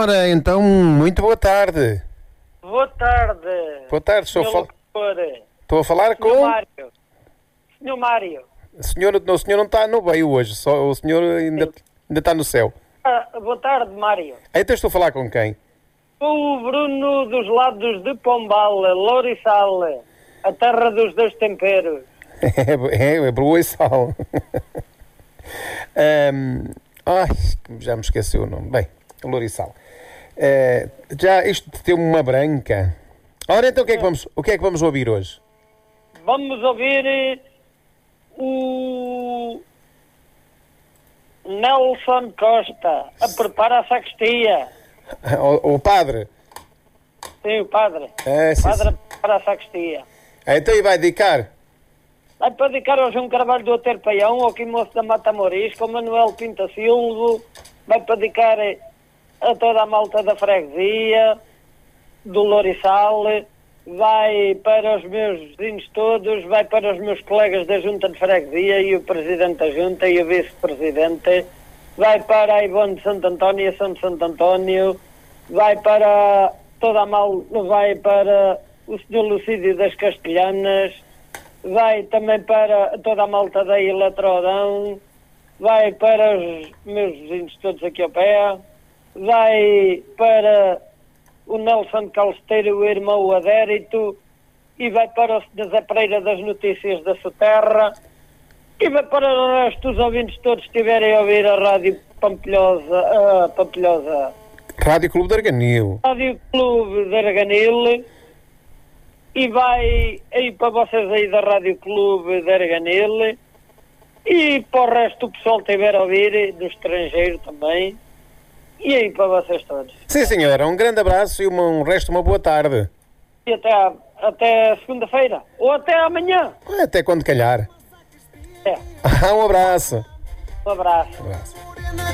Ora, então, muito boa tarde. Boa tarde. Boa tarde, Senhor locutor. estou a falar Senhor com... Mário. Senhor Mário. O senhor não está no meio hoje, só o senhor ainda está no céu. Boa tarde, Mário. Então estou a falar com quem? O Bruno dos lados de Pombal, Lourissal, a terra dos dois temperos. É Broa e Sal. Ai, já me esqueci o nome. Bem, Lourissal. Já isto deu-me uma branca. Ora, então o que é que vamos ouvir hoje? Vamos ouvir o Nelson Costa a preparar a sacristia. O padre. Sim, o padre. Sim, O padre a sim. preparar a sacristia. Então e vai dedicar? Vai para dedicar ao João Carvalho do Otero Paião, ao Quimoço da Mata Morisco, ao Manuel Pinta Silva, vai para dedicar a toda a malta da freguesia, do Lourissal, vai para os meus vizinhos todos, vai para os meus colegas da Junta de Freguesia e o Presidente da Junta e o Vice-Presidente, vai para a Ivone de Santo António e a São de Santo António, vai para toda a malta, vai para o Sr. Lucídio das Castelhanas, vai também para toda a malta da Eletrodão, vai para os meus vizinhos todos aqui ao pé, vai para o Nelson Calesteiro, o irmão Adérito, e vai para o Sr. Zé Pereira das Notícias da Soterra, e vai para o resto dos ouvintes todos que estiverem a ouvir a Rádio Pampilhosa. Rádio Clube de Arganil. Rádio Clube de Arganil. E vai aí para vocês aí da Rádio Clube de Arganil. E para o resto do pessoal que estiver a ouvir, do estrangeiro também. E aí para vocês todos. Sim, senhora. Um grande abraço e um resto uma boa tarde. E até segunda-feira. Ou até amanhã. Até quando calhar. É. Um abraço. Um abraço. Um abraço.